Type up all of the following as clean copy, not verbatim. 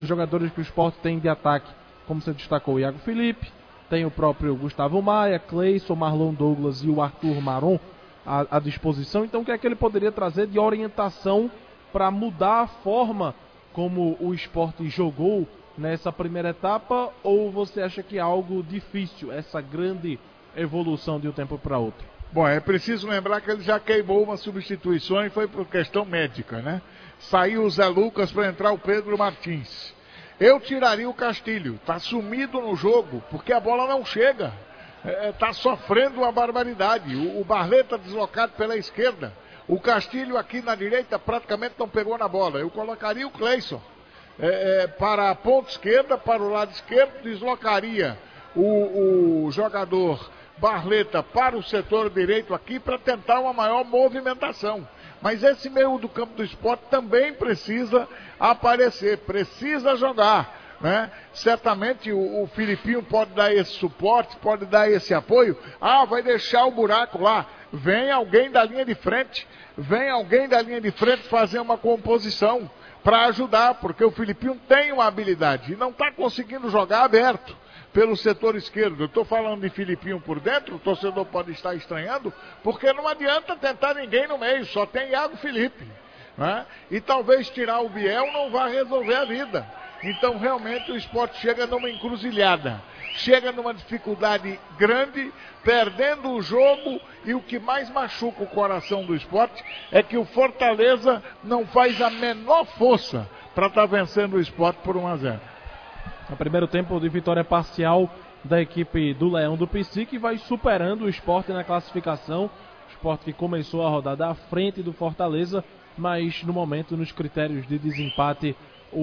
jogadores que o Sport tem de ataque, como você destacou, o Iago Felipe, tem o próprio Gustavo Maia, Cleison, Marlon Douglas e o Arthur Maron à disposição. Então o que é que ele poderia trazer de orientação para mudar a forma como o Sport jogou nessa primeira etapa, ou você acha que é algo difícil, essa grande evolução de um tempo para outro? Bom, é preciso lembrar que ele já queimou uma substituição e foi por questão médica, né? Saiu o Zé Lucas para entrar o Pedro Martins. Eu tiraria o Castilho, está sumido no jogo, porque a bola não chega. Está sofrendo uma barbaridade. O Barleta deslocado pela esquerda. O Castilho aqui na direita praticamente não pegou na bola. Eu colocaria o Cleison para a ponta esquerda, para o lado esquerdo, deslocaria o jogador Barleta para o setor direito aqui para tentar uma maior movimentação. Mas esse meio do campo do Sport também precisa aparecer, precisa jogar, né? Certamente o Filipinho pode dar esse suporte, pode dar esse apoio. Vai deixar o buraco lá. Vem alguém da linha de frente, fazer uma composição para ajudar, porque o Filipinho tem uma habilidade e não está conseguindo jogar aberto pelo setor esquerdo. Eu estou falando de Filipinho por dentro, o torcedor pode estar estranhando, porque não adianta tentar ninguém no meio, só tem Iago Felipe, né? E talvez tirar o Biel não vá resolver a vida. Então realmente o Sport chega numa encruzilhada, chega numa dificuldade grande, perdendo o jogo, e o que mais machuca o coração do Sport é que o Fortaleza não faz a menor força para estar vencendo o Sport por 1-0. No primeiro tempo de vitória parcial da equipe do Leão do Pici, que vai superando o Sport na classificação. O Sport que começou a rodada à frente do Fortaleza, mas no momento, nos critérios de desempate,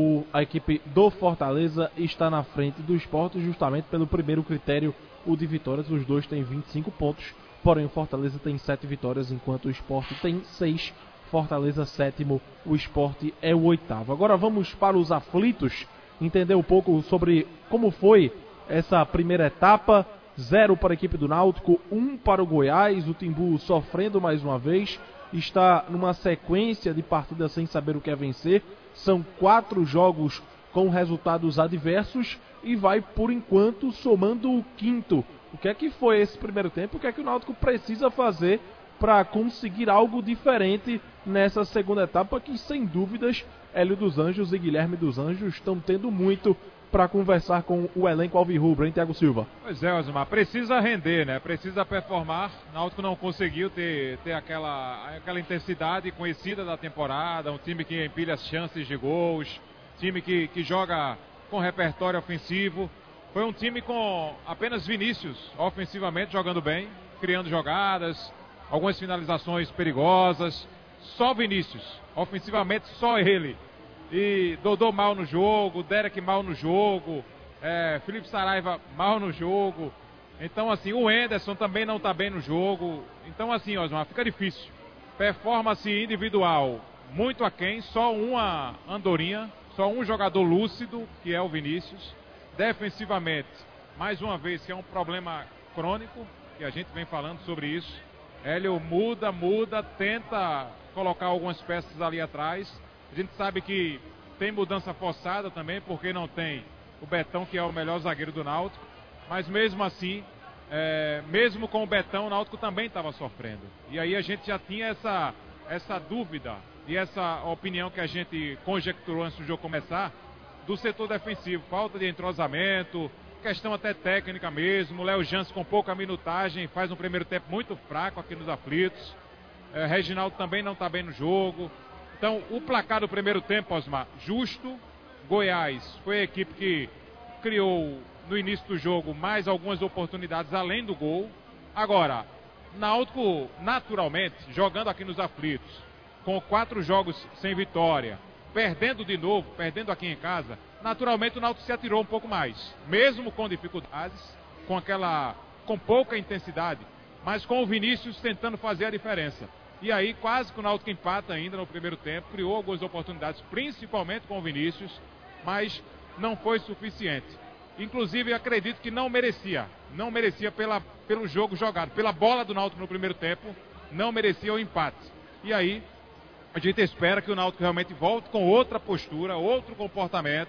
a equipe do Fortaleza está na frente do Sport, justamente pelo primeiro critério, o de vitórias. Os dois têm 25 pontos, porém o Fortaleza tem 7 vitórias, enquanto o Sport tem 6. Fortaleza sétimo, o Sport é o oitavo. Agora vamos para os aflitos, entender um pouco sobre como foi essa primeira etapa. 0 para a equipe do Náutico, 1 para o Goiás. O Timbu sofrendo mais uma vez, está numa sequência de partidas sem saber o que é vencer. São 4 jogos com resultados adversos e vai, por enquanto, somando o 5º. O que é que foi esse primeiro tempo? O que é que o Náutico precisa fazer para conseguir algo diferente nessa segunda etapa, que sem dúvidas Hélio dos Anjos e Guilherme dos Anjos estão tendo muito para conversar com o elenco alvirrubro, hein, Thiago Silva? Pois é, Osmar, precisa render, né? Precisa performar. O Náutico não conseguiu ter aquela intensidade conhecida da temporada, um time que empilha as chances de gols, time que joga com repertório ofensivo. Foi um time com apenas Vinícius ofensivamente jogando bem, criando jogadas, algumas finalizações perigosas. Só Vinícius, ofensivamente só ele. E Dodô mal no jogo, Derek mal no jogo, Felipe Saraiva mal no jogo. Então assim, o Henderson também não está bem no jogo. Então assim, Osmar, fica difícil. Performance individual muito aquém, só uma andorinha, só um jogador lúcido, que é o Vinícius. Defensivamente, mais uma vez, que é um problema crônico, que a gente vem falando sobre isso. Hélio muda, tenta colocar algumas peças ali atrás. A gente sabe que tem mudança forçada também, porque não tem o Betão, que é o melhor zagueiro do Náutico. Mas mesmo assim, mesmo com o Betão, o Náutico também estava sofrendo. E aí a gente já tinha essa dúvida e essa opinião que a gente conjecturou antes do jogo começar, do setor defensivo. Falta de entrosamento, questão até técnica mesmo. Léo Jans com pouca minutagem, faz um primeiro tempo muito fraco aqui nos aflitos. Reginaldo também não está bem no jogo. Então, o placar do primeiro tempo, Osmar, justo. Goiás foi a equipe que criou no início do jogo mais algumas oportunidades além do gol. Agora, Náutico, naturalmente, jogando aqui nos aflitos, com 4 jogos sem vitória, perdendo de novo, perdendo aqui em casa, naturalmente o Náutico se atirou um pouco mais. Mesmo com dificuldades, com pouca intensidade, mas com o Vinícius tentando fazer a diferença. E aí quase que o Náutico empata ainda no primeiro tempo, criou algumas oportunidades, principalmente com o Vinícius, mas não foi suficiente. Inclusive acredito que não merecia pelo jogo jogado, pela bola do Náutico no primeiro tempo, não merecia o empate. E aí a gente espera que o Náutico realmente volte com outra postura, outro comportamento,